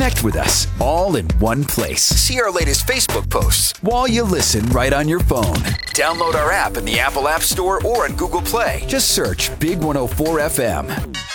Connect with us all in one place. See our latest Facebook posts while you listen right on your phone. Download our app in the Apple App Store or on Google Play. Just search Big 104 FM.